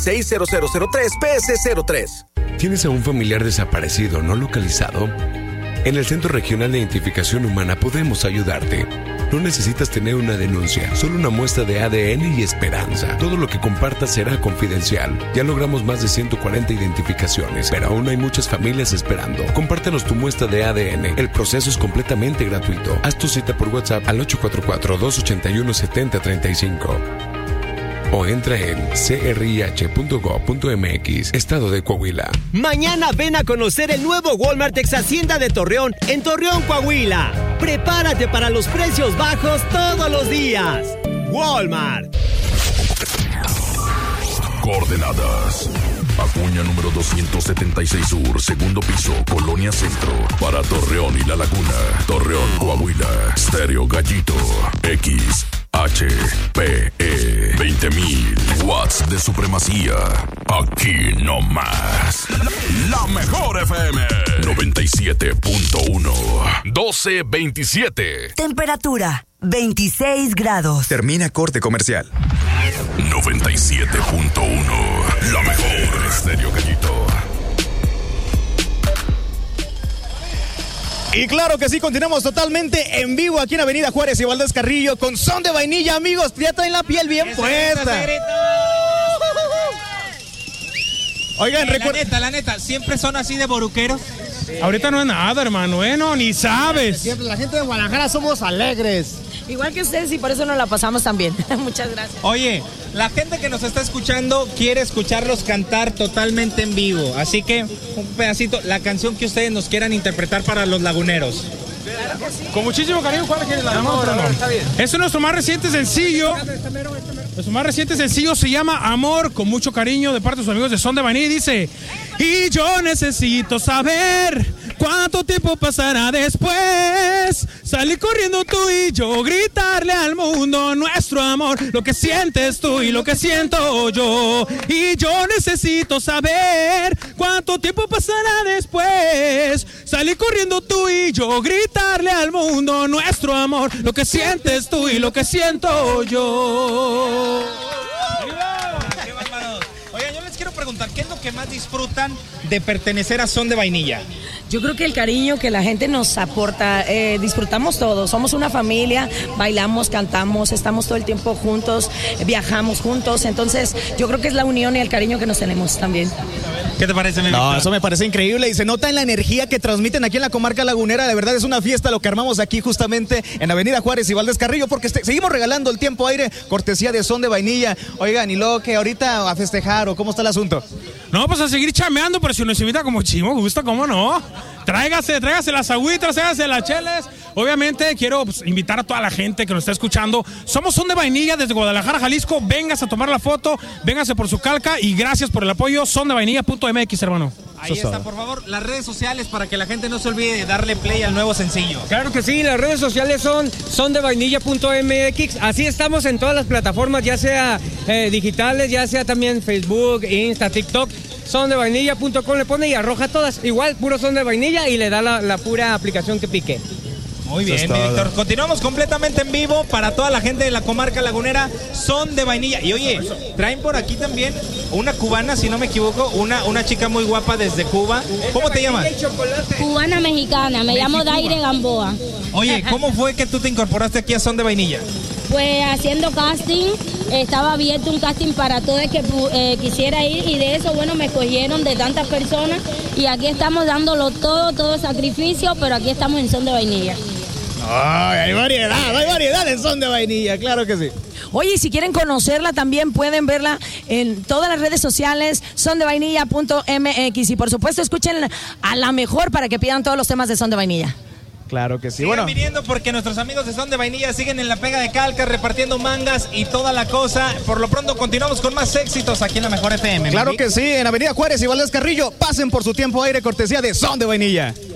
60003-PS03. ¿Tienes a un familiar desaparecido no localizado? En el Centro Regional de Identificación Humana podemos ayudarte. No necesitas tener una denuncia, solo una muestra de ADN y esperanza. Todo lo que compartas será confidencial. Ya logramos más de 140 identificaciones, pero aún hay muchas familias esperando. Compártenos tu muestra de ADN. El proceso es completamente gratuito. Haz tu cita por WhatsApp al 844-281-7035. O entra en crih.gov.mx, Estado de Coahuila. Mañana ven a conocer el nuevo Walmart Ex Hacienda de Torreón, en Torreón, Coahuila. Prepárate para los precios bajos todos los días. Walmart. Coordenadas: Acuña número 276 Sur, segundo piso, Colonia Centro. Para Torreón y La Laguna. Torreón, Coahuila. Stereo Gallito. XHPE 20.000 watts de supremacía. Aquí no más. La mejor FM 97.1 1227. Temperatura 26 grados. Termina corte comercial. 97.1. La mejor. Stereo Gallito. Y claro que sí, continuamos totalmente en vivo aquí en Avenida Juárez y Valdés Carrillo con Son de Vainilla, amigos. Ya traen la piel bien puesta. Oigan, la neta, ¿siempre son así de boruqueros? Sí. Ahorita no es nada, hermano, no, ni sabes. Siempre la gente de Guadalajara somos alegres. Igual que ustedes y por eso nos la pasamos tan bien. Muchas gracias. Oye, la gente que nos está escuchando quiere escucharlos cantar totalmente en vivo. Así que un pedacito, la canción que ustedes nos quieran interpretar para los laguneros. Claro que sí. Con muchísimo cariño, ¿cuál quieren? Amor. Está bien. Este es nuestro más reciente sencillo. Nuestro más reciente sencillo se llama Amor, con mucho cariño de parte de sus amigos de Son de Vainilla. Y dice: y yo necesito saber cuánto tiempo pasará después. Salir corriendo tú y yo, gritarle al mundo nuestro amor, lo que sientes tú y lo que siento yo. Y yo necesito saber cuánto tiempo pasará después. Salir corriendo tú y yo, gritarle al mundo nuestro amor, lo que sientes tú y lo que siento yo. ¡Qué bárbaros! Oigan, yo les quiero preguntar, ¿qué es lo que más disfrutan de pertenecer a Son de Vainilla? Yo creo que el cariño que la gente nos aporta, disfrutamos todos, somos una familia, bailamos, cantamos, estamos todo el tiempo juntos, viajamos juntos, entonces yo creo que es la unión y el cariño que nos tenemos también. ¿Qué te parece, mi No, Víctor? eso me parece increíble y se nota en la energía que transmiten aquí en la comarca lagunera. De verdad es una fiesta lo que armamos aquí justamente en Avenida Juárez y Valdés Carrillo, porque seguimos regalando el tiempo aire, cortesía de Son de Vainilla. Oigan, y luego que ahorita a festejar, ¿o cómo está el asunto? No, pues a seguir chameando, pero si nos invita como chimo, gusta, ¿cómo no? Tráigase las agüitas, tráigase las cheles. Obviamente quiero invitar a toda la gente que nos está escuchando. Somos Son de Vainilla desde Guadalajara, Jalisco. Véngase a tomar la foto, véngase por su calca y gracias por el apoyo. sondevainilla.mx, hermano. Ahí está, por favor, las redes sociales para que la gente no se olvide de darle play al nuevo sencillo. Claro que sí, las redes sociales son sondevainilla.mx. Así estamos en todas las plataformas, ya sea digitales, ya sea también Facebook, Insta, TikTok. Sondevainilla.com le pone y arroja todas. Igual, puro Son de Vainilla y le da la pura aplicación que pique. Muy bien, mi Víctor. Continuamos completamente en vivo para toda la gente de la comarca lagunera, Son de Vainilla. Y oye, traen por aquí también una cubana, si no me equivoco, una chica muy guapa desde Cuba. ¿Cómo te llamas? Cubana mexicana, me llamo Daire Gamboa. Oye, ¿cómo fue que tú te incorporaste aquí a Son de Vainilla? Pues haciendo casting, estaba abierto un casting para todo el que quisiera ir y de eso, bueno, me escogieron de tantas personas y aquí estamos dándolo todo sacrificio, pero aquí estamos en Son de Vainilla. Ay, hay variedad en Son de Vainilla, claro que sí. Oye, y si quieren conocerla también pueden verla en todas las redes sociales, sondevainilla.mx y por supuesto escuchen a la mejor para que pidan todos los temas de Son de Vainilla. Claro que sí. Sigan viniendo porque nuestros amigos de Son de Vainilla siguen en la pega de calcas, repartiendo mangas y toda la cosa. Por lo pronto continuamos con más éxitos aquí en la Mejor FM. Claro que sí, en Avenida Juárez y Valdés Carrillo. Pasen por su tiempo aire, cortesía de Son de Vainilla.